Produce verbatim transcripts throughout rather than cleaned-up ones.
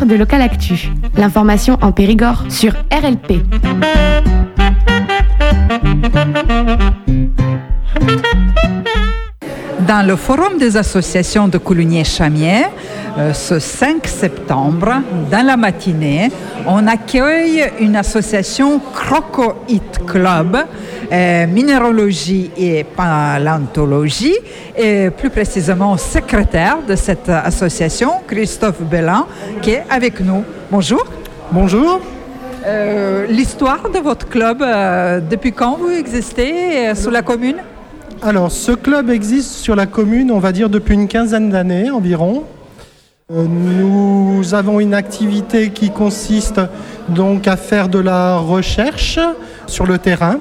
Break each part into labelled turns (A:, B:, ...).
A: titre de Local Actu. L'information en Périgord sur R L P.
B: Dans le forum des associations de Coulonier-Chamiers, euh, ce cinq septembre, dans la matinée, on accueille une association Croco-It Club, euh, minéralogie et paléontologie, et plus précisément secrétaire de cette association, Christophe Bellin, qui est avec nous. Bonjour.
C: Bonjour.
B: Euh, l'histoire de votre club, euh, depuis quand vous existez euh, sur la commune ?
C: Alors, ce club existe sur la commune, on va dire, depuis une quinzaine d'années environ. Euh, nous avons une activité qui consiste donc à faire de la recherche sur le terrain.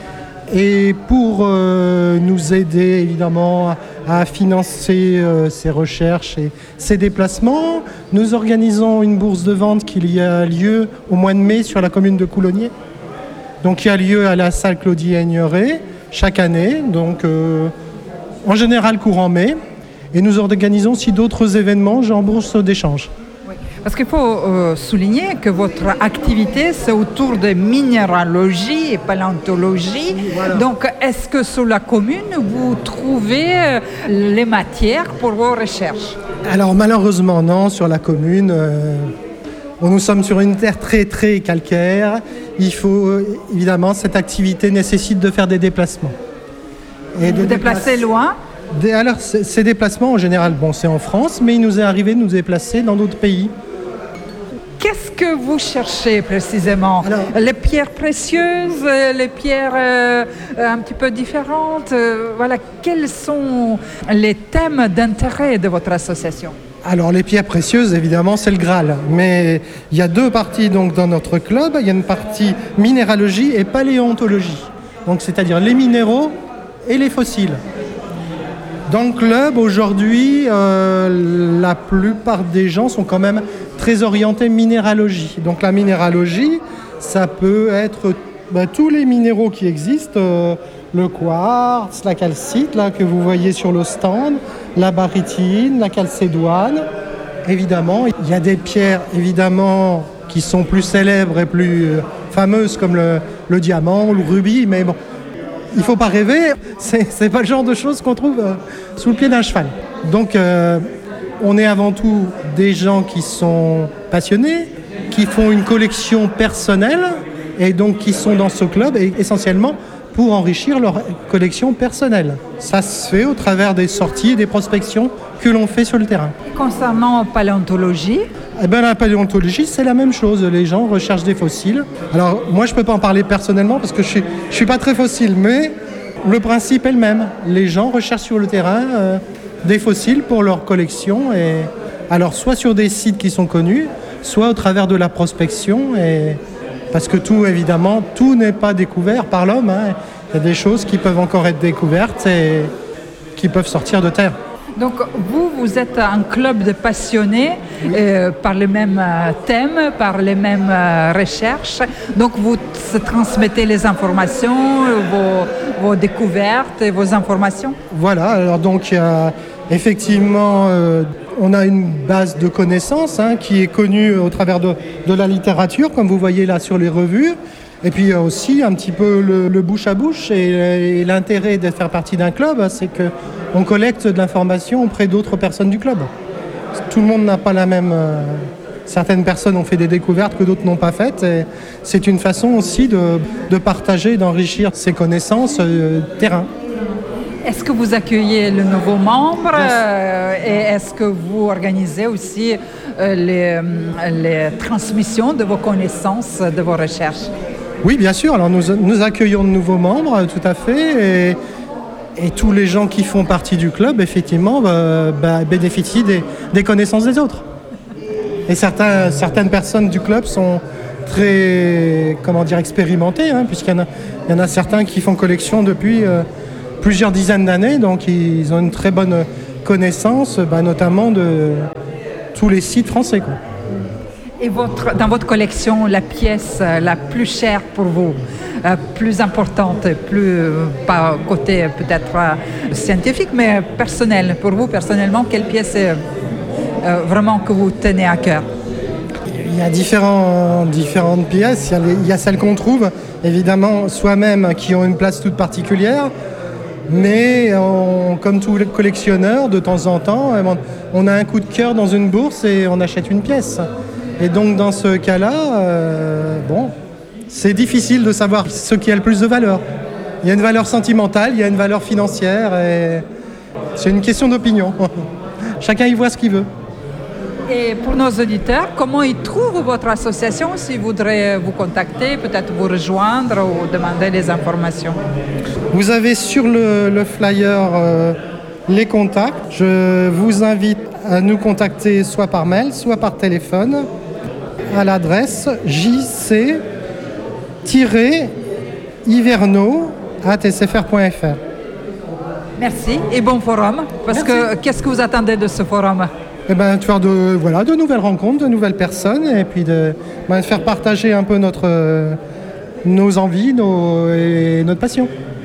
C: Et pour euh, nous aider, évidemment, à financer euh, ces recherches et ces déplacements, nous organisons une bourse de vente qui a lieu au mois de mai sur la commune de Coulonier. Donc, qui a lieu à la salle Claudie Aigneret chaque année, donc euh, en général courant mai. Et nous organisons aussi d'autres événements, genre bourse d'échange.
B: Oui, parce qu'il faut euh, souligner que votre activité, c'est autour de minéralogie et paléontologie. Voilà. Donc, est-ce que sur la commune, vous trouvez euh, les matières pour vos recherches ?
C: Alors, malheureusement, non. Sur la commune, euh, nous sommes sur une terre très, très calcaire. Il faut, évidemment, cette activité nécessite de faire des déplacements.
B: Et de vous déplacer déplace... loin ?
C: Des, alors, ces déplacements, en général, bon, c'est en France, mais il nous est arrivé de nous déplacer dans d'autres pays.
B: Qu'est-ce que vous cherchez précisément ? Alors, les pierres précieuses, les pierres euh, un petit peu différentes, euh, voilà, quels sont les thèmes d'intérêt de votre association ?
C: Alors, les pierres précieuses, évidemment, c'est le Graal. Mais il y a deux parties donc, dans notre club. Il y a une partie minéralogie et paléontologie. Donc, c'est-à-dire les minéraux et les fossiles. Dans le club, aujourd'hui, euh, la plupart des gens sont quand même très orientés minéralogie. Donc, la minéralogie, ça peut être bah, tous les minéraux qui existent. Euh, le quartz, la calcite, là, que vous voyez sur le stand, la barytine, la calcédoine. Évidemment, il y a des pierres, évidemment, qui sont plus célèbres et plus fameuses, comme le, le diamant, le rubis, mais bon, il ne faut pas rêver, c'est, c'est pas le genre de choses qu'on trouve euh, sous le pied d'un cheval. Donc, euh, on est avant tout des gens qui sont passionnés, qui font une collection personnelle, et donc qui sont dans ce club, et essentiellement, pour enrichir leur collection personnelle. Ça se fait au travers des sorties et des prospections que l'on fait sur le terrain.
B: Concernant la paléontologie ?
C: Eh bien, la paléontologie, c'est la même chose. Les gens recherchent des fossiles. Alors, moi, je ne peux pas en parler personnellement parce que je ne suis, je suis pas très fossile, mais le principe est le même. Les gens recherchent sur le terrain euh, des fossiles pour leur collection. Et alors, soit sur des sites qui sont connus, soit au travers de la prospection. Et parce que tout, évidemment, tout n'est pas découvert par l'homme. Hein. Il y a des choses qui peuvent encore être découvertes et qui peuvent sortir de terre.
B: Donc vous, vous êtes un club de passionnés euh, par les mêmes euh, thèmes, par les mêmes euh, recherches. Donc vous transmettez les informations, vos, vos découvertes et vos informations.
C: Voilà, alors donc euh, effectivement, euh, on a une base de connaissances hein, qui est connue au travers de, de la littérature, comme vous voyez là sur les revues. Et puis aussi un petit peu le, le bouche à bouche et, et l'intérêt de faire partie d'un club, c'est qu'on collecte de l'information auprès d'autres personnes du club. Tout le monde n'a pas la même... Euh, certaines personnes ont fait des découvertes que d'autres n'ont pas faites. Et c'est une façon aussi de, de partager, d'enrichir ses connaissances euh, terrain.
B: Est-ce que vous accueillez le nouveau membre euh, et est-ce que vous organisez aussi euh, les, les transmissions de vos connaissances, de vos recherches ?
C: Oui, bien sûr. Alors nous, nous accueillons de nouveaux membres, tout à fait. Et, et tous les gens qui font partie du club, effectivement, bah, bah, bénéficient des, des connaissances des autres. Et certains, certaines personnes du club sont très, comment dire, expérimentées, hein, puisqu'il y en a, il y en a certains qui font collection depuis euh, plusieurs dizaines d'années, donc ils ont une très bonne connaissance, bah, notamment de tous les sites français, quoi.
B: Et votre, dans votre collection, la pièce la plus chère pour vous, euh, plus importante, plus, euh, pas côté peut-être euh, scientifique, mais personnelle, pour vous personnellement, quelle pièce est euh, vraiment que vous tenez à cœur ?
C: y a différents, différentes pièces. Il y a, les, il y a celles qu'on trouve, évidemment, soi-même, qui ont une place toute particulière. Mais on, comme tous les collectionneurs, de temps en temps, on a un coup de cœur dans une bourse et on achète une pièce. Et donc dans ce cas-là, euh, bon, c'est difficile de savoir ce qui a le plus de valeur. Il y a une valeur sentimentale, il y a une valeur financière, et c'est une question d'opinion. Chacun y voit ce qu'il veut.
B: Et pour nos auditeurs, comment ils trouvent votre association s'ils voudraient vous contacter, peut-être vous rejoindre ou demander des informations?
C: Vous avez sur le, le flyer euh, les contacts. Je vous invite à nous contacter soit par mail, soit par téléphone à l'adresse j c tiret hiverno arobase s f r point f r.
B: Merci et bon forum. Parce
C: Merci.
B: que qu'est-ce que vous attendez de ce forum?
C: Eh ben, de faire de, voilà, de nouvelles rencontres, de nouvelles personnes, et puis de, ben, de faire partager un peu notre, nos envies nos, et notre passion.